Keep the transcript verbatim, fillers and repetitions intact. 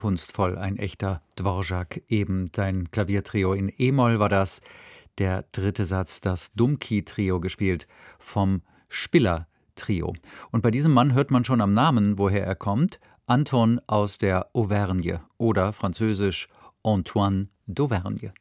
kunstvoll, ein echter Dvorak, eben sein Klaviertrio in E-Moll war das. Der dritte Satz, das Dumki-Trio, gespielt vom Spiller-Trio. Und bei diesem Mann hört man schon am Namen, woher er kommt. Anton aus der Auvergne oder französisch Antoine d'Auvergne.